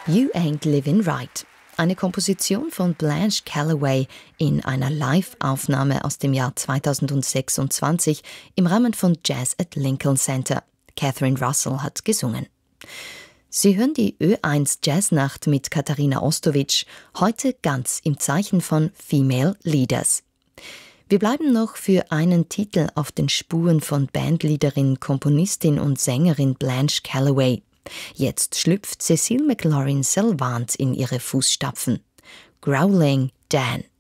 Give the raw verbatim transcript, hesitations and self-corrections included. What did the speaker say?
You Ain't Living Right. Eine Komposition von Blanche Calloway in einer Live-Aufnahme aus dem Jahr zweitausendsechsundzwanzig im Rahmen von Jazz at Lincoln Center. Catherine Russell hat gesungen. Sie hören die Ö eins Jazznacht mit Katharina Ostowitsch, heute ganz im Zeichen von Female Leaders. Wir bleiben noch für einen Titel auf den Spuren von Bandleaderin, Komponistin und Sängerin Blanche Calloway. Jetzt schlüpft Cecile McLaurin-Salvant in ihre Fußstapfen. Growling Dan.